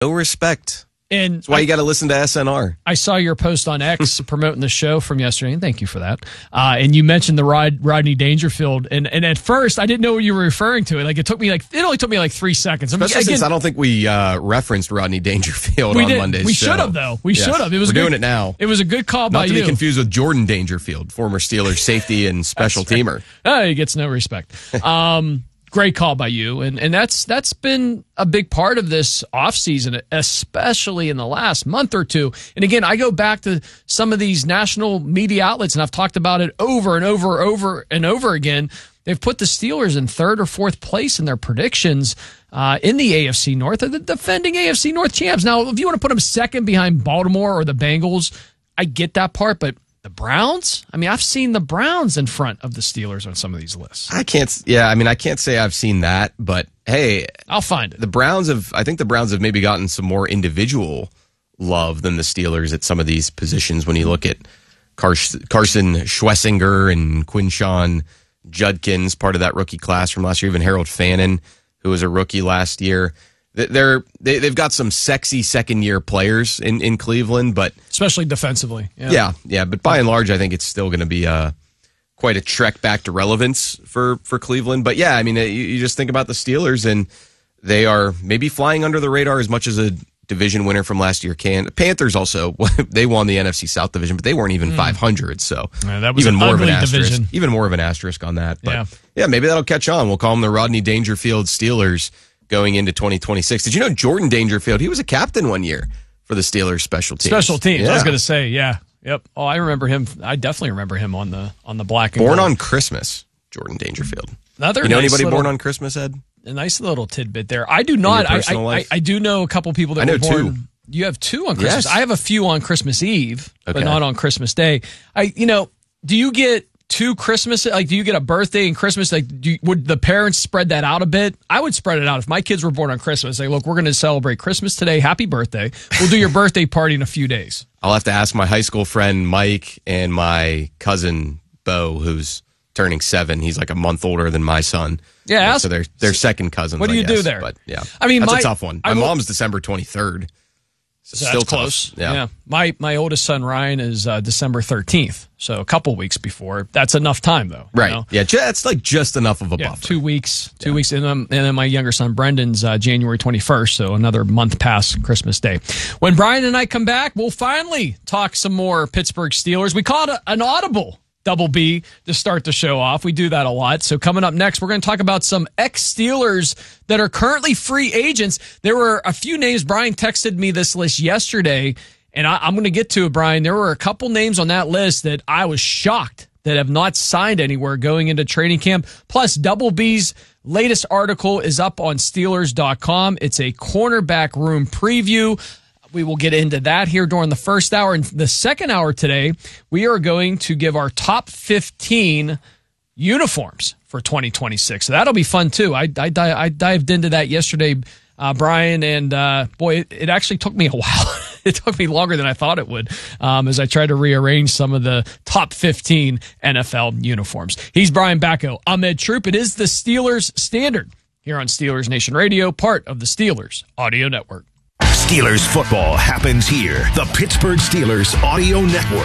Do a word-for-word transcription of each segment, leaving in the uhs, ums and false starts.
No respect. And That's why I, you got to listen to S N R. I saw your post on X promoting the show from yesterday, and thank you for that. Uh, and you mentioned the Rod, Rodney Dangerfield, and, and at first I didn't know what you were referring to. Like it took me like it only took me like three seconds. Especially Again, since I don't think we uh, referenced Rodney Dangerfield we on did, Monday's We show. should have though. We Yes. should have. It was We're good, doing it now. It was a good call Not by to you. be confused with Jordan Dangerfield, former Steelers safety and special teamer. Oh, he gets no respect. Um, great call by you. And and that's that's been a big part of this offseason, especially in the last month or two. And again, I go back to some of these national media outlets, and I've talked about it over and over, over and over again. They've put the Steelers in third or fourth place in their predictions uh, in the A F C North. They're the defending A F C North champs. Now, if you want to put them second behind Baltimore or the Bengals, I get that part, but the Browns? I mean, I've seen the Browns in front of the Steelers on some of these lists. I can't, yeah, I mean, I can't say I've seen that, but hey. I'll find it. The Browns have, I think the Browns have maybe gotten some more individual love than the Steelers at some of these positions when you look at Carson Schwessinger and Quinshawn Judkins, part of that rookie class from last year, even Harold Fannin, who was a rookie last year. They're, they, they've got some sexy second-year players in, in Cleveland, but... Especially defensively. Yeah, yeah, yeah, but by and large, I think it's still going to be uh, quite a trek back to relevance for, for Cleveland. But yeah, I mean, you, you just think about the Steelers, and they are maybe flying under the radar as much as a division winner from last year can. Panthers also, they won the N F C South division, but they weren't even mm. five hundred, so yeah, that was even an more of an division. asterisk. Even more of an asterisk on that. But yeah. yeah, maybe that'll catch on. We'll call them the Rodney Dangerfield Steelers going into twenty twenty-six. Did you know Jordan Dangerfield, he was a captain one year for the Steelers special teams. Special teams, yeah. I was going to say, yeah. Yep. Oh, I remember him. I definitely remember him on the on the black and Born gold. on Christmas, Jordan Dangerfield. Another you know nice anybody little, born on Christmas, Ed? A nice little tidbit there. I do not. I I, I I do know a couple people that I know were born. two. You have two on Christmas. Yes. I have a few on Christmas Eve, okay. but not on Christmas Day. I, you know, do you get two Christmas? Like, do you get a birthday and Christmas? Like, do you, would the parents spread that out a bit? I would spread it out. If my kids were born on Christmas, say, look, we're going to celebrate Christmas today. Happy birthday. We'll do your birthday party in a few days. I'll have to ask my high school friend Mike and my cousin Bo, who's turning seven. He's like a month older than my son. Yeah, yeah ask, so they're they're second cousins. What do I you guess. do there? But yeah, I mean, that's my, a tough one. My I, mom's December twenty-third. So so still that's close. Tough. Yeah. yeah, my my oldest son Ryan is uh, December thirteenth, so a couple weeks before. That's enough time, though. Right? You know? Yeah, that's like just enough of a yeah, buffer. Two weeks. Two yeah. weeks, and then, and then my younger son Brendan's uh, January twenty-first, so another month past Christmas Day. When Brian and I come back, we'll finally talk some more Pittsburgh Steelers. We call it a, an audible. Double B to start the show off. We do that a lot. So coming up next, we're going to talk about some ex-Steelers that are currently free agents. There were a few names. Brian texted me this list yesterday, and I, I'm going to get to it, Brian. There were a couple names on that list that I was shocked that have not signed anywhere going into training camp. Plus, Double B's latest article is up on Steelers dot com. It's a cornerback room preview. We will get into that here during the first hour. And the second hour today, we are going to give our top fifteen uniforms for twenty twenty-six. So that'll be fun, too. I, I, I dived into that yesterday, uh, Brian, and uh, boy, it, it actually took me a while. It took me longer than I thought it would um, as I tried to rearrange some of the top fifteen N F L uniforms. He's Brian Bacco. I'm Ed Troop. It is the Steelers Standard here on Steelers Nation Radio, part of the Steelers Audio Network. Steelers football happens here. The Pittsburgh Steelers Audio Network.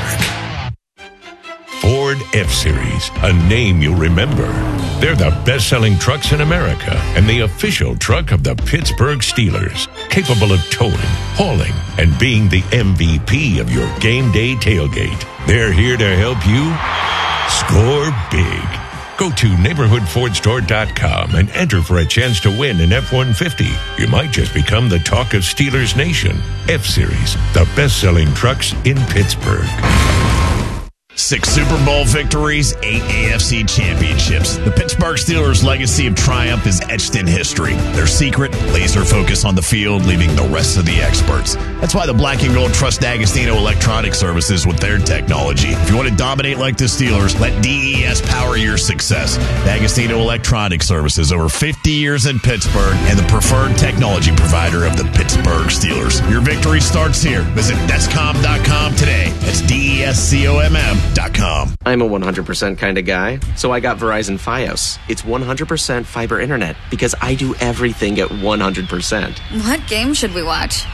Ford F-Series, a name you'll remember. They're the best-selling trucks in America and the official truck of the Pittsburgh Steelers. Capable of towing, hauling, and being the M V P of your game day tailgate. They're here to help you score big. Go to neighborhood ford store dot com and enter for a chance to win an F one fifty. You might just become the talk of Steelers Nation. F-Series, the best-selling trucks in Pittsburgh. Six Super Bowl victories, eight A F C championships. The Pittsburgh Steelers' legacy of triumph is etched in history. Their secret, laser focus on the field, leaving the rest of the experts. That's why the Black and Gold trust D'Agostino Electronic Services with their technology. If you want to dominate like the Steelers, let D E S power your success. D'Agostino Electronic Services, over fifty years in Pittsburgh, and the preferred technology provider of the Pittsburgh Steelers. Your victory starts here. Visit Descom dot com today. That's D E S C O M M dot com. I'm a one hundred percent kind of guy, so I got Verizon Fios. It's one hundred percent fiber internet because I do everything at one hundred percent. What game should we watch?